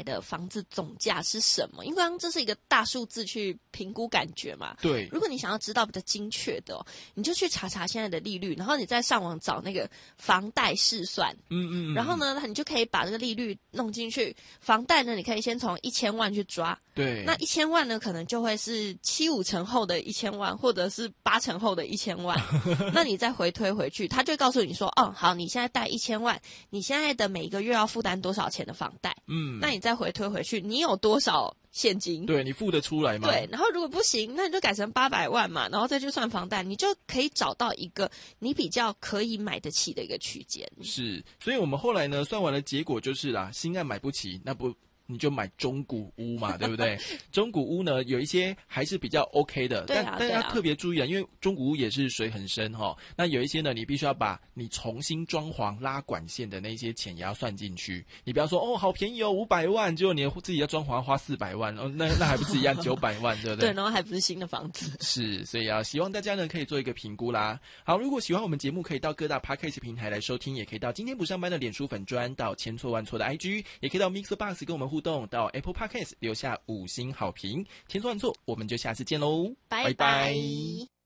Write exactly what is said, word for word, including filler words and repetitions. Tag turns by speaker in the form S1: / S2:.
S1: 的房子总价是什么？因为刚刚这是一个大数字去评估感觉嘛。
S2: 对，
S1: 如果你想要知道比较精确的、哦，你就去查查现在的利率，然后你再上网找那个房贷试算。
S2: 嗯嗯嗯。
S1: 然后呢，你就可以把这个利率弄进去。房贷呢，你可以先从一千万去抓。
S2: 对。
S1: 那一千万呢，可能就会是七五成后的一千万，或者是八成后的一千万。那你再回推回去，他就会告诉你说，哦，好，你现在贷一千万，你现在的每一个月要负担多少钱的房贷？嗯，那你再回推回去，你有多少现金？
S2: 对，你付得出来吗？
S1: 对，然后如果不行，那你就改成八百万嘛，然后再去算房贷，你就可以找到一个你比较可以买得起的一个区间。
S2: 是，所以我们后来呢，算完了结果就是啦，新案买不起，那不。你就买中古屋嘛，对不对？中古屋呢，有一些还是比较 OK 的，
S1: 对啊、
S2: 但但要特别注意啊，因为中古屋也是水很深哈、哦。那有一些呢，你必须要把你重新装潢、拉管线的那些钱也要算进去。你不要说哦，好便宜哦，五百万，结果你自己要装潢要花四百万，哦，那那还不是一样九百万，对不对？
S1: 对，然后还不是新的房子。
S2: 是，所以啊，希望大家呢可以做一个评估啦。好，如果喜欢我们节目，可以到各大 Podcast 平台来收听，也可以到今天不上班的脸书粉专，到千错万错的 I G， 也可以到 Mixer Box 跟我们互动，到 Apple Podcast 留下五星好评。千错万错，我们就下次见喽，
S1: 拜拜。